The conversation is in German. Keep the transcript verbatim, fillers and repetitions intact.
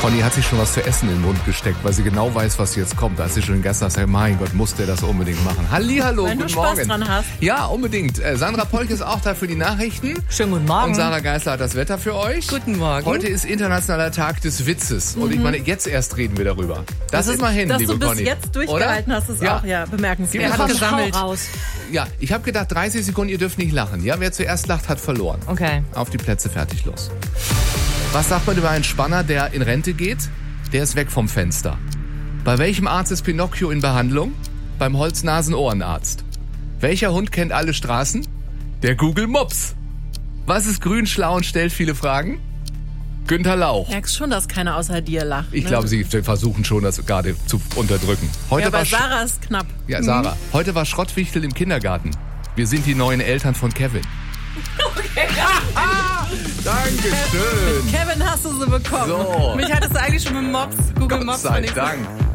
Conny hat sich schon was zu essen in den Mund gesteckt, weil sie genau weiß, was jetzt kommt. Als sie schon gestern sagt, mein Gott, muss der das unbedingt machen. Hallihallo, Wenn guten du Spaß Morgen. dran hast. Ja, unbedingt. Äh, Sandra Polk ist auch da für die Nachrichten. Schönen guten Morgen. Und Sarah Geisler hat das Wetter für euch. Guten Morgen. Heute ist Internationaler Tag des Witzes. Und ich meine, jetzt erst reden wir darüber. Das, Das ist mal hin, dass liebe du bis Conny. jetzt durchgehalten Oder? hast, ist Ja. auch ja, bemerkenswert. Gib Wer mir hat was gesammelt? raus. Ja, ich habe gedacht, dreißig Sekunden, ihr dürft nicht lachen. Ja, wer zuerst lacht, hat verloren. Okay. Auf die Plätze, fertig, los. Was sagt man über einen Spanner, der in Rente geht? Der ist weg vom Fenster. Bei welchem Arzt ist Pinocchio in Behandlung? Beim Holz-Nasen-Ohrenarzt. Welcher Hund kennt alle Straßen? Der Google Mops. Was ist grün, schlau und stellt viele Fragen? Günther Lauch. Merkst schon, dass keiner außer dir lacht. Ich ne? glaube, sie versuchen schon, das gerade zu unterdrücken. Heute Ja, bei war Sch- Sarah ist knapp. Ja, Sarah. Heute war Schrottwichtel im Kindergarten. Wir sind die neuen Eltern von Kevin. Okay. Dankeschön. Kevin, hast du sie bekommen? So. Mich hattest du eigentlich schon mit Mops, Google Gott Mops. sei von Dank.